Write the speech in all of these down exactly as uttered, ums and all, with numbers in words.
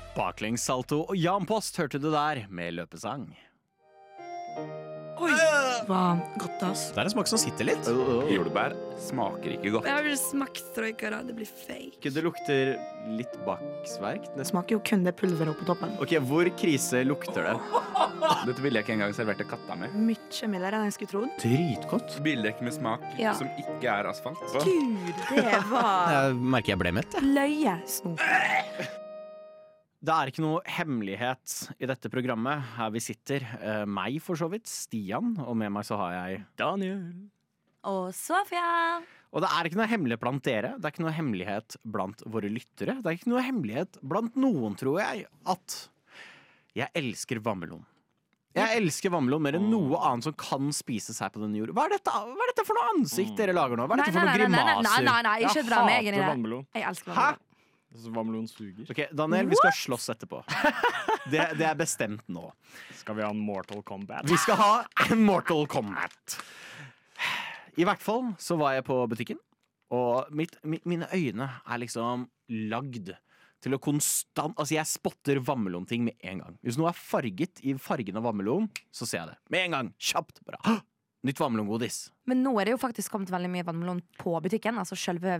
Baklengssalto og Jan Post hørte du der med løpesang. Oi, var godt ass. Det er en smak som sitter litt. Jordbær smaker ikke godt. Jeg har vel smakt troika da, det blir fake. Det lukter litt baksverk. Det smaker jo kun det pulveret oppe på toppen. Ok, hvor krise lukter det? Dette ville jeg ikke engang servert til katta med. Mykje mildere enn jeg skulle trodd. Dritgodt. Bildekk med smak Ja. som ikke er asfalt. Gud, det var Jeg merker jeg ble mett. løye snop. Det er ikke noe hemmelighet i dette programmet her vi sitter. Eh, meg for så vidt, Stian, og med meg så har jeg Daniel. Og Sofia. Og det er ikke noe hemmelig blant dere. Det er ikke noe hemmelighet blant våre lyttere. Det er ikke noe hemmelighet blant noen, tror jeg, at jeg elsker vammelon. Jeg elsker vammelon mer enn noe annet som kan spises her på denne jord. Hva er dette, Hva er dette for noe ansikt dere lager nå? Hva er dette for noen nei, nei, grimaser? nei, nei, ikke dra meg inn i hater det. vammelon. Jeg elsker Hæ? vammelon. Så vammelon suger. Ok, Daniel, vi skal slåss etterpå. Det, det er bestemt nå. Skal vi ha en Mortal Kombat? Vi skal ha en Mortal Kombat. I hvert fall så var jeg på butikken, og mitt, mi, mine øyne er liksom lagd til å konstant Altså, jeg spotter vammelon-ting med en gang. Hvis noe er farget i fargen av vammelon, så ser jeg det. Med en gang. Kjapt. Bare. Hå! Nytt vammelongodis. Men nå er det jo faktisk kommet veldig mye vannmelon på butikken. Altså selve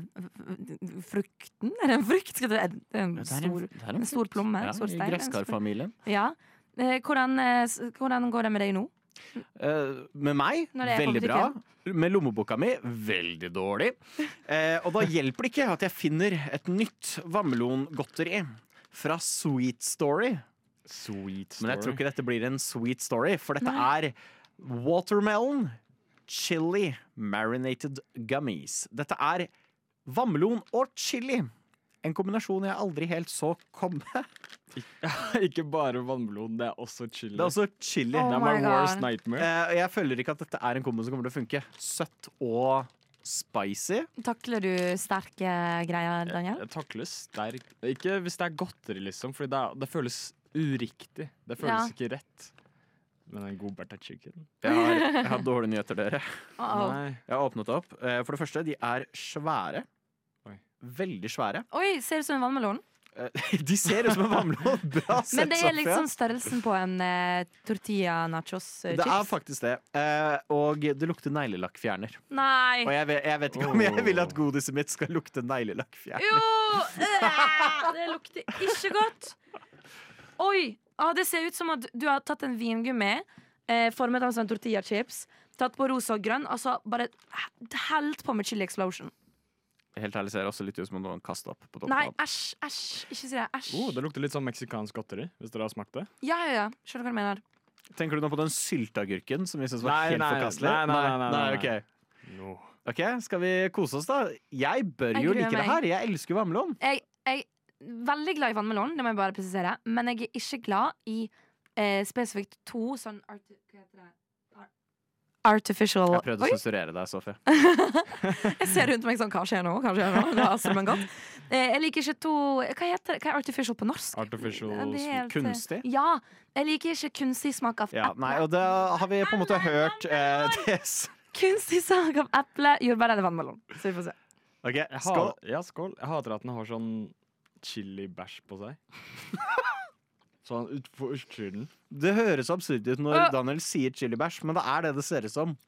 frukten. Er det en frukt? Det er en Det er en- stor, det er en stor plomme. Ja, stor i stein. gresskarfamilien. Ja. Eh, Hvordan, eh, s- hvordan går det med deg nå? Eh, med meg, Når det er på veldig bra. Med lommeboka mi, veldig dårlig. Eh, og da hjelper det ikke at jeg finner et nytt vammelongodteri fra Sweet Story. Sweet story. Men jeg tror ikke dette blir en sweet story, for dette er watermelon chili marinated gummies. Dette er vammelon og chili. En kombinasjon jeg aldri helt så komme. Ikke bare vannmelon, det er også chili. Det er også chili. Oh det er my my worst God. nightmare. Eh, jeg føler ikke at dette er en kombo som kommer til å funke. Søtt og spicy. Takler du sterke greier, Daniel? Jeg takler sterkt. Ikke hvis det er godteri, liksom, for det, er- det føles uriktig. Det føles Ja. ikke rett. Men en god butter chicken. Jeg har, jeg har dårlige nyheter, dere. Uh-oh. Nei. Jeg har åpnet opp. Eh, For det første, de er svære. Oi. Veldig svære. Oi, ser ut som en vannmelon. Eh, De ser ut som en vammelon. Bra sett, Men det er Sofia. liksom størrelsen på en eh, tortilla nachos eh, Det er chips. faktisk det. Eh, og det lukter neglelakkfjerner. Nei. Og jeg vet, jeg vet ikke om jeg vil at godiset mitt skal lukte neglelakkfjerner. Jo! øh, Det lukter ikke godt. Oi! Ah, det ser ut som at du har tatt en vingummi, eh, formet av en sånn tortilla chips, tatt på rosa og grønn, altså bare helt på med chili explosion. Helt ærlig ser det også litt ut som om noen kastet opp på toppen. Nei, av den. æsj, æsj. Ikke si det. Æsj. Oh, det lukter litt sånn meksikansk godteri, hvis dere har smakt det. Ja, ja, ja. Skjønner hva du mener. Tenker du nå på den sylteagurken som vi synes var Nei, helt nei, forkastelig? nei, nei, nei, nei, nei. ok. No. Ok, skal vi kose oss da? Jeg bør Jeg jo gruer like det meg. her. Jeg elsker vammelon. Jeg jeg er veldig glad i vannmelon, det må jeg bare presisere, men jeg er ikke glad i eh, spesifikt to sånn arti hva heter det? Ar- Artificial Jeg prøvde å Oi, sensurere deg, Sofie. jeg ser rundt meg sånn, hva skjer nå? Hva skjer nå? Det har men godt. Eh, jeg liker ikke to Hva heter det? Hva er artificial på norsk? Artificial Det er helt, eh, Kunstig? Ja. Jeg liker ikke kunstig smak av Ja, eple. nei, og da har vi på en måte hørt eh, det. s- Kunstig smak av eple, jordbær eller vannmelon. Så vi får se. Ok, Jeg skål. har, ja, skål. Jeg hater at den har sånn chili-bæsj på seg. Sånn utfor utsiden. Det høres absurd ut når Øh. Daniel sier chilibæsj, men det er det det ser ut som.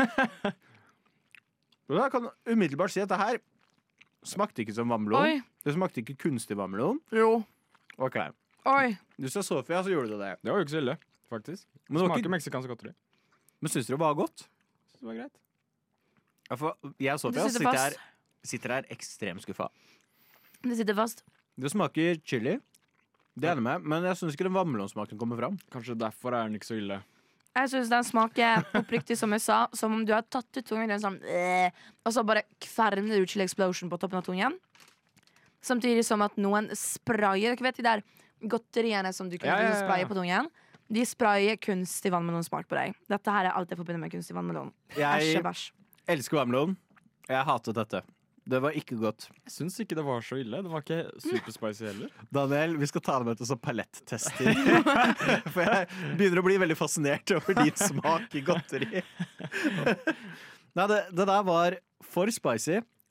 Og Jeg kan umiddelbart si at det her smakte ikke som vammelon. Oi. Det smakte ikke kunstig vammelon. Jo. Ok, Oi. Du sa Sofia, så gjorde du det. Det var jo ikke så ille, faktisk. Men, det var Smaker ikke, meksikansk godteri. men syns dere det var godt? Så det var greit. Ja, for jeg og Det Sofia sitter sitter her, fast. sitter her ekstremt skuffa. Det sitter fast. Det smaker chili. Det er jeg enig med, men jeg syns ikke den vammelonsmaken kommer fram. Kanskje derfor er den ikke så ille. Jeg syns den smaker oppriktig, som jeg sa, som om du har tatt ut tungen din sånn, øh, og så bare kverner du chili explosion på toppen av tungen. Samtidig som at noen sprayer. Dere vet de der godteriene som du kan Ja, ja, ja. spraye på tungen? De sprayer kunstig vannmelonsmak på deg. Dette her er alt jeg forbinder med kunstig vannmelon. Æsj Jeg og bæsj. elsker vammelon. Jeg hatet dette. Det var ikke godt. Jeg syns ikke det var så ille. Det var ikke superspicy heller. Daniel, vi skal ta det med til som palettester. For jeg begynner å bli veldig fascinert over din smak i godteri. Nei, det, det der var for spicy,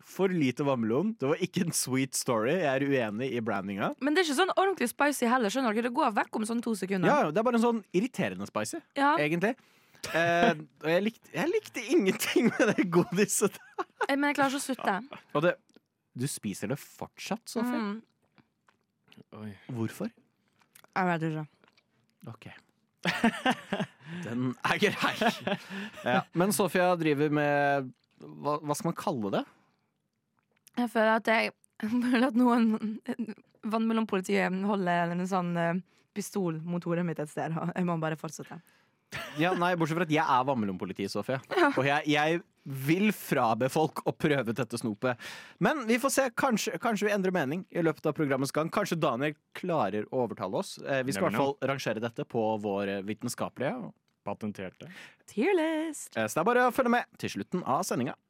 for lite vannmelon. Det var ikke en sweet story. Jeg er uenig i brandinga. Men det er ikke sånn ordentlig spicy heller. Skjønner dere? Det går vekk om sånn to sekunder. Ja, det er bare en sånn irriterende spicy, Ja. egentlig. Eh, og jeg likte, jeg likte ingenting med det godiset. Eh, Men jeg klarer ikke å slutte. Og det, du spiser det fortsatt, Sofie? Mm. Oi. Hvorfor? Jeg vet ikke. Ok. Den er grei. Ja. Men Sofia driver med hva, hva skal man kalle det? Jeg føler at jeg jeg føler at noen vannmelonpolitiet holder en sånn eh, pistol mot hodet mitt et sted. Og jeg må bare fortsette. Ja, nei, Bortsett fra at jeg er vannmelonpoliti, Sofie. Og jeg, jeg vil frabe folk å prøve dette snopet. Men vi får se. Kanskje, kanskje vi endrer mening i løpet av programmets gang. Kanskje Daniel klarer å overtale oss. Eh, vi skal i Never hvert fall rangere dette på vår vitenskapelige. Patenterte. Tierlist! Eh, så det er bare å følge med til slutten av sendinga.